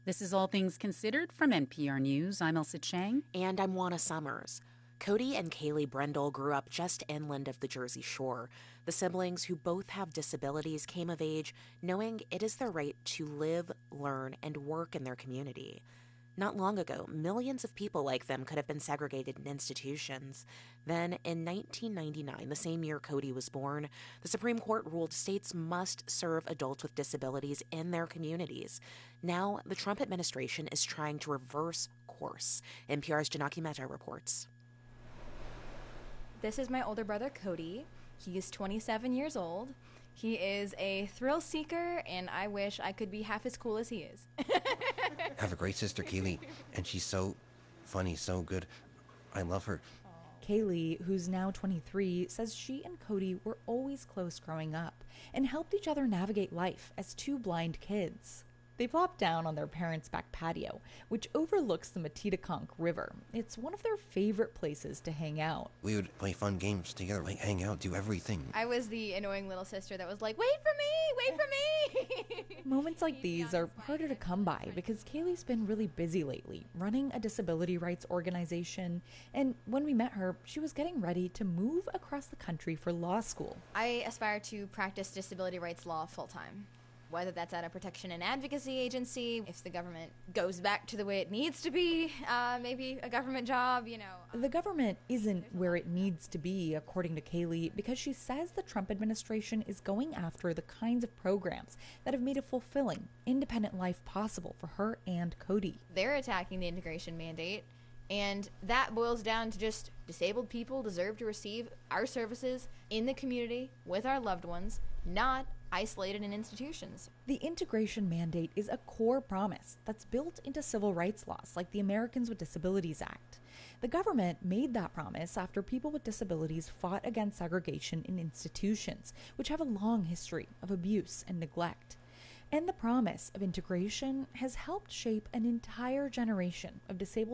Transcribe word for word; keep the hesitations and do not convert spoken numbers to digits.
This is All Things Considered from N P R News. I'm Elsa Chang. And I'm Juana Summers. Cody and Kaylee Brendel grew up just inland of the Jersey Shore. The siblings, who both have disabilities, came of age knowing it is their right to live, learn, and work in their community. Not long ago, millions of people like them could have been segregated in institutions. Then, in nineteen ninety-nine, the same year Cody was born, the Supreme Court ruled states must serve adults with disabilities in their communities. Now, the Trump administration is trying to reverse course. N P R's Janaki Mehta reports. This is my older brother, Cody. He's twenty-seven years old. He is a thrill seeker, and I wish I could be half as cool as he is. I have a great sister, Kaylee, and she's so funny, so good. I love her. Kaylee, who's now twenty-three, says she and Cody were always close growing up and helped each other navigate life as two blind kids. They plop down on their parents' back patio, which overlooks the Metedeconk River. It's one of their favorite places to hang out. We would play fun games together, like hang out, do everything. I was the annoying little sister that was like, wait for me, wait for me. Moments like these are harder to come by because Kaylee's been really busy lately, running a disability rights organization. And when we met her, she was getting ready to move across the country for law school. I aspire to practice disability rights law full-time. Whether that's at a protection and advocacy agency, if the government goes back to the way it needs to be, uh, maybe a government job, you know. The government isn't where it needs to be, according to Kaylee, because she says the Trump administration is going after the kinds of programs that have made a fulfilling, independent life possible for her and Cody. They're attacking the integration mandate, and that boils down to just disabled people deserve to receive our services in the community with our loved ones, not isolated in institutions. The integration mandate is a core promise that's built into civil rights laws like the Americans with Disabilities Act. The government made that promise after people with disabilities fought against segregation in institutions, which have a long history of abuse and neglect. And the promise of integration has helped shape an entire generation of disabled